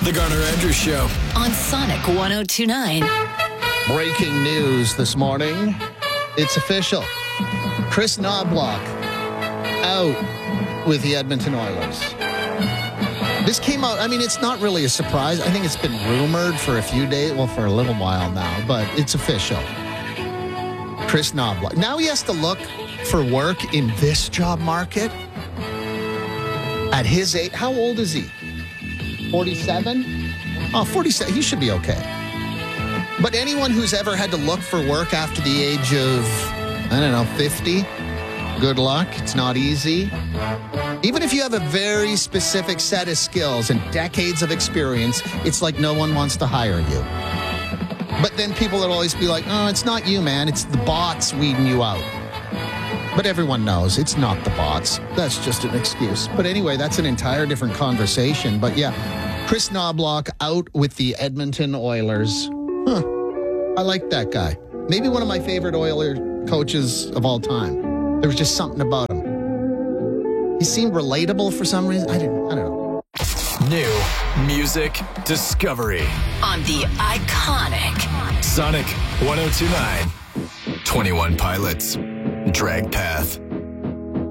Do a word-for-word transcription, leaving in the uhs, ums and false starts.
The Garner Andrews Show on Sonic one oh two point nine. Breaking news this morning. It's official. Chris Knobloch out with the Edmonton Oilers. This came out, I mean, it's not really a surprise. I think it's been rumored for a few days, well, for a little while now, but it's official. Chris Knobloch. Now he has to look for work in this job market. At his age, how old is he? forty-seven? Oh, forty-seven. He should be okay. But anyone who's ever had to look for work after the age of, I don't know, fifty, good luck. It's not easy. Even if you have a very specific set of skills and decades of experience, it's like no one wants to hire you. But then people will always be like, oh, it's not you, man. It's the bots weeding you out. But everyone knows it's not the bots. That's just an excuse. But anyway, that's an entire different conversation. But yeah, Chris Knobloch out with the Edmonton Oilers. Huh. I like that guy. Maybe one of my favorite Oiler coaches of all time. There was just something about him. He seemed relatable for some reason. I didn't, I don't know. New music discovery On the iconic Sonic one oh two point nine. twenty-one Pilots. Drag Path.